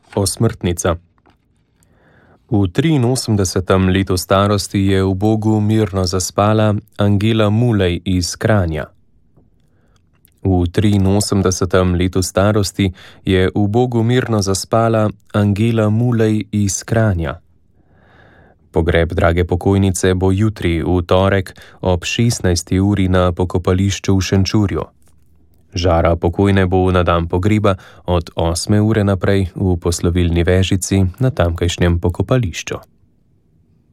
Osmrtnica. V 83. letu starosti je v Bogu mirno zaspala Angela Mulej iz Kranja. V 83. letu starosti je v Bogu mirno zaspala Angela Mulej iz Kranja. Pogreb drage pokojnice bo jutri, v torek, ob 16. uri na pokopališču v Šenčurju. Žara pokojne bo na dan pogreba od 8. ure naprej v poslovilni vežici na tamkajšnjem pokopališču.